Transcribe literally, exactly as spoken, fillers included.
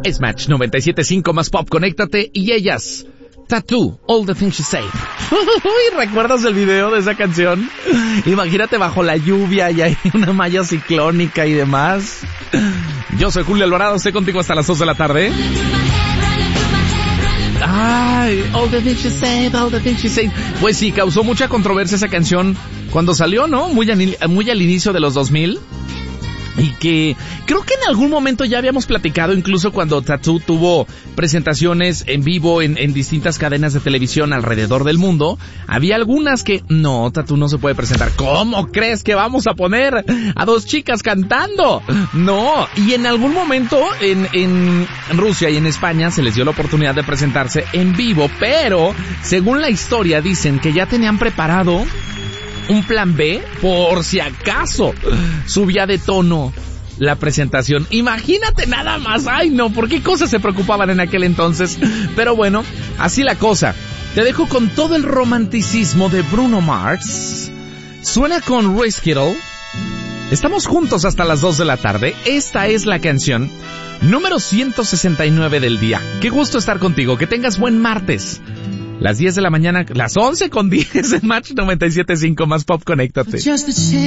Es Match noventa y siete punto cinco más pop, conéctate. Y ellas, Tattoo, All the Things She Said. Uy, ¿recuerdas el video de esa canción? Imagínate bajo la lluvia y hay una malla ciclónica y demás. Yo soy Julio Alvarado, estoy contigo hasta las dos de la tarde. Ay, All the Things She Said, All the Things She Said. Pues sí, causó mucha controversia esa canción cuando salió, ¿no? Muy, anil- muy al inicio de los dos mil. Y que creo que en algún momento ya habíamos platicado, incluso cuando Tattoo tuvo presentaciones en vivo en, en distintas cadenas de televisión alrededor del mundo. Había algunas que, no, Tattoo no se puede presentar. ¿Cómo crees que vamos a poner a dos chicas cantando? No, y en algún momento en, en Rusia y en España se les dio la oportunidad de presentarse en vivo, pero según la historia dicen que ya tenían preparado un plan B por si acaso subía de tono la presentación. Imagínate nada más. Ay, no, ¿por qué cosas se preocupaban en aquel entonces? Pero bueno, así la cosa. Te dejo con todo el romanticismo de Bruno Mars. Suena con Royce Kittle. Estamos juntos hasta las dos de la tarde. Esta es la canción número ciento sesenta y nueve del día. Qué gusto estar contigo. Que tengas buen martes. Las diez de la mañana, las once con diez en Match noventa y siete punto cinco más pop, conéctate.